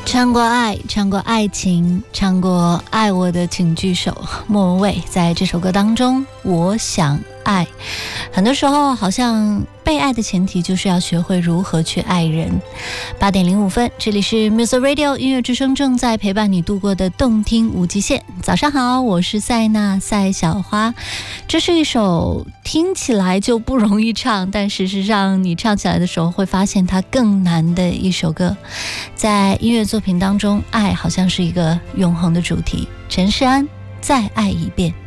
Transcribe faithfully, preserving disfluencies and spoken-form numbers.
唱过爱，唱过爱情，唱过爱我的请举手。莫文蔚在这首歌当中，我想爱。很多时候好像被爱的前提就是要学会如何去爱人。八点零五分，这里是 Music Radio 音乐之声，正在陪伴你度过的动听无极限。早上好，我是塞娜赛小花。这是一首听起来就不容易唱，但事实上你唱起来的时候会发现它更难的一首歌。在音乐作品当中，爱好像是一个永恒的主题。陈势安，再爱一遍。